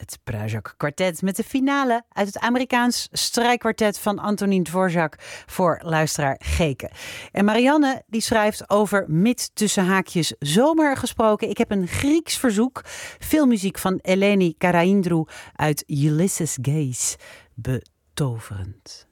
Het Prajak Kwartet met de finale uit het Amerikaans strijkkwartet van Antonín Dvořák voor luisteraar Geke. En Marianne die schrijft over mit tussen haakjes zomer gesproken. Ik heb een Grieks verzoek. Filmmuziek van Eleni Karaindrou uit Ulysses Gaze. Betoverend.